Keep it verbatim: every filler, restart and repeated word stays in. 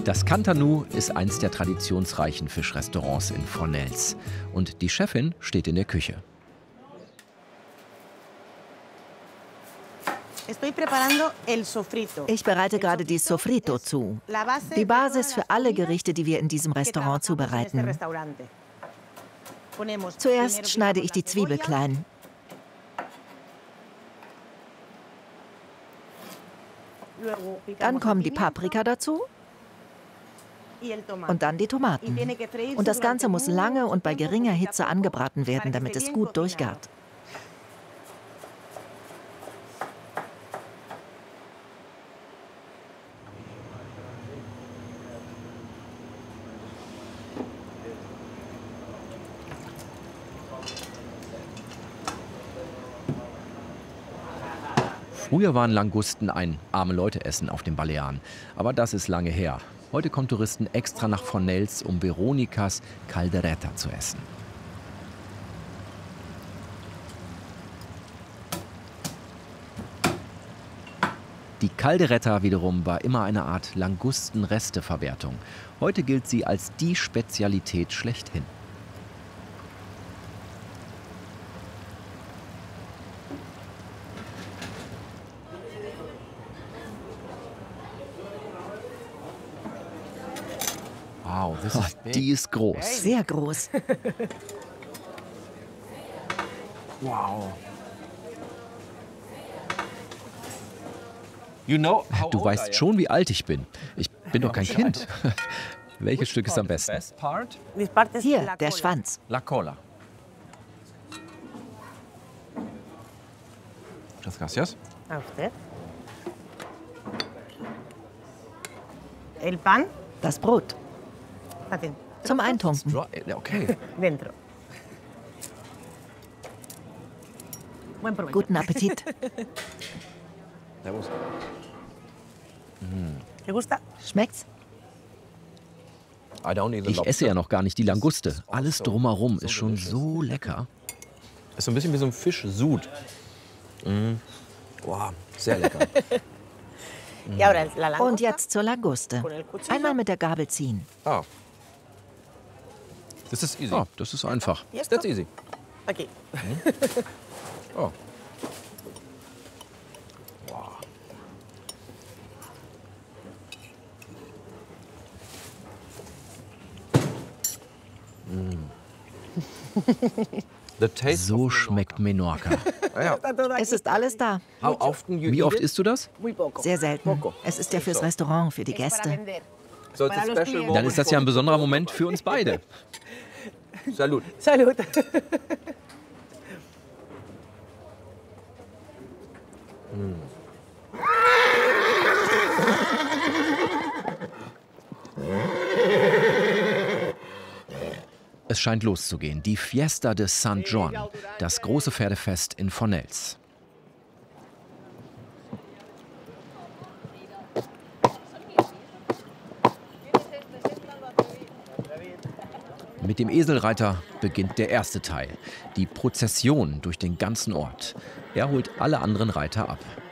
Das Cantanu ist eins der traditionsreichen Fischrestaurants in Fornells. Und die Chefin steht in der Küche. Ich bereite gerade die Sofrito zu. Die Basis für alle Gerichte, die wir in diesem Restaurant zubereiten. Zuerst schneide ich die Zwiebel klein. Dann kommen die Paprika dazu. Und dann die Tomaten. Und das Ganze muss lange und bei geringer Hitze angebraten werden, damit es gut durchgart. Früher waren Langusten ein Arme-Leute-Essen auf den Balearen. Aber das ist lange her. Heute kommen Touristen extra nach Fornells, um Veronicas Caldereta zu essen. Die Caldereta wiederum war immer eine Art Langusten-Resteverwertung. Heute gilt sie als die Spezialität schlechthin. Wow, oh, die ist groß. Sehr groß. Wow. Du weißt schon, wie alt ich bin. Ich bin doch kein Kind. Welches Stück ist am besten? Hier, der Schwanz. La cola. Muchas gracias. A usted. El pan. Das Brot. Zum Eintunken. Okay. Dentro. Guten Appetit. Schmeckt's? Ich esse ja noch gar nicht die Languste. Alles drumherum ist schon so lecker. Ist so ein bisschen wie so ein Fischsud. Mm. Wow, sehr lecker. Und jetzt zur Languste. Einmal mit der Gabel ziehen. Ah. Das ist easy. Oh, das ist einfach. That's easy. Okay. Mhm. Oh. Wow. Mm. So schmeckt Menorca. Es ist alles da. Wie oft isst du das? Sehr selten. Es ist ja fürs Restaurant, für die Gäste. Dann ist das ja ein besonderer Moment für uns beide. Salut. Salut. Mm. Es scheint loszugehen. Die Fiesta de San Juan, das große Pferdefest in Fornells. Mit dem Eselreiter beginnt der erste Teil, die Prozession durch den ganzen Ort. Er holt alle anderen Reiter ab.